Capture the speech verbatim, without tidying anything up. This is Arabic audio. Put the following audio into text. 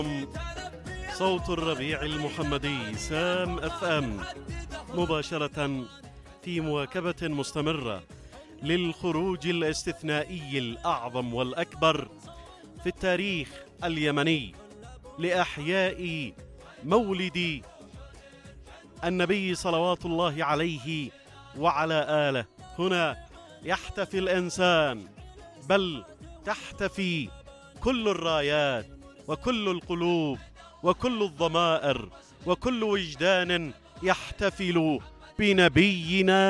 صوت الربيع المحمدي سام اف ام مباشرة في مواكبة مستمرة للخروج الاستثنائي الأعظم والأكبر في التاريخ اليمني لإحياء مولد النبي صلوات الله عليه وعلى آله. هنا يحتفي الإنسان، بل تحتفي كل الرايات وكل القلوب وكل الضمائر وكل وجدان يحتفل بنبينا